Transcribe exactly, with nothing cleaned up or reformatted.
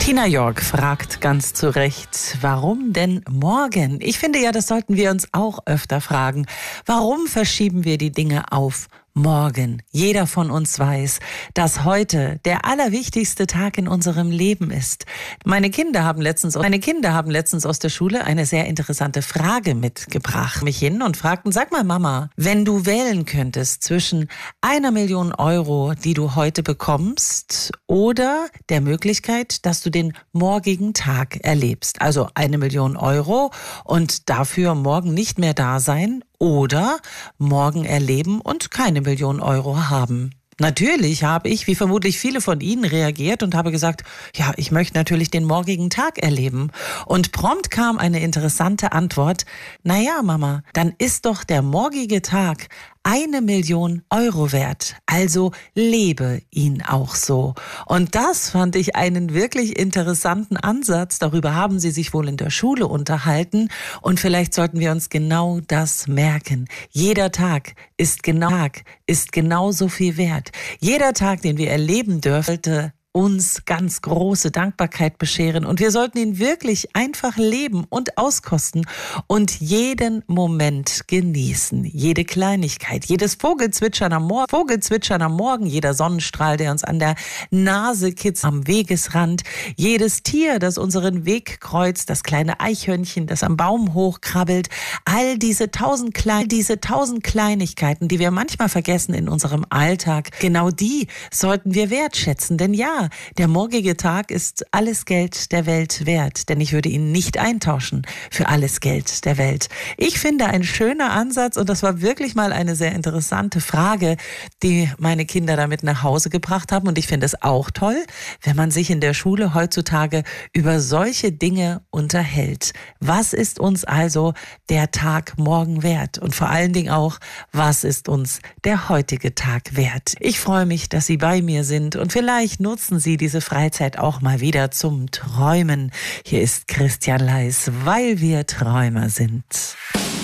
Tina York fragt ganz zu Recht, warum denn morgen? Ich finde ja, das sollten wir uns auch öfter fragen. Warum verschieben wir die Dinge auf morgen? Jeder von uns weiß, dass heute der allerwichtigste Tag in unserem Leben ist. Meine Kinder haben letztens, meine Kinder haben letztens aus der Schule eine sehr interessante Frage mitgebracht. Mich hin und fragten, sag mal Mama, wenn du wählen könntest zwischen einer Million Euro, die du heute bekommst, oder der Möglichkeit, dass du den morgigen Tag erlebst. Also eine Million Euro und dafür morgen nicht mehr da sein, oder morgen erleben und keine Million Euro haben. Natürlich habe ich, wie vermutlich viele von Ihnen, reagiert und habe gesagt, ja, ich möchte natürlich den morgigen Tag erleben. Und prompt kam eine interessante Antwort, naja, Mama, dann ist doch der morgige Tag eine Million Euro wert. Also lebe ihn auch so. Und das fand ich einen wirklich interessanten Ansatz. Darüber haben Sie sich wohl in der Schule unterhalten. Und vielleicht sollten wir uns genau das merken. Jeder Tag ist genau, Tag ist genauso viel wert. Jeder Tag, den wir erleben dürfen, uns ganz große Dankbarkeit bescheren und wir sollten ihn wirklich einfach leben und auskosten und jeden Moment genießen, jede Kleinigkeit, jedes Vogelzwitschern am Morgen, Vogelzwitschern am Morgen, jeder Sonnenstrahl, der uns an der Nase kitzelt, am Wegesrand, jedes Tier, das unseren Weg kreuzt, das kleine Eichhörnchen, das am Baum hochkrabbelt, all diese tausend klein, diese tausend Kleinigkeiten, die wir manchmal vergessen in unserem Alltag, genau die sollten wir wertschätzen, denn ja, der morgige Tag ist alles Geld der Welt wert, denn ich würde ihn nicht eintauschen für alles Geld der Welt. Ich finde ein schöner Ansatz und das war wirklich mal eine sehr interessante Frage, die meine Kinder damit nach Hause gebracht haben und ich finde es auch toll, wenn man sich in der Schule heutzutage über solche Dinge unterhält. Was ist uns also der Tag morgen wert und vor allen Dingen auch, was ist uns der heutige Tag wert? Ich freue mich, dass Sie bei mir sind und vielleicht nutzen Sie diese Freizeit auch mal wieder zum Träumen. Hier ist Christian Leis, weil wir Träumer sind.